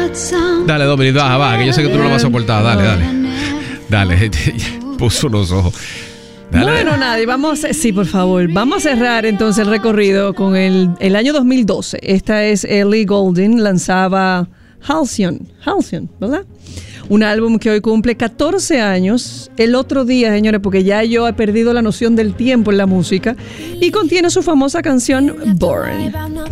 Dale, Dominic, va, que yo sé que tú no lo vas a soportar. Dale, puso los ojos. Dale. Bueno, Nadie, sí, por favor, vamos a cerrar entonces el recorrido con el año 2012. Esta es Ellie Goulding, lanzaba Halcyon, ¿verdad? Un álbum que hoy cumple 14 años, el otro día, señores, porque ya yo he perdido la noción del tiempo en la música, y contiene su famosa canción Born.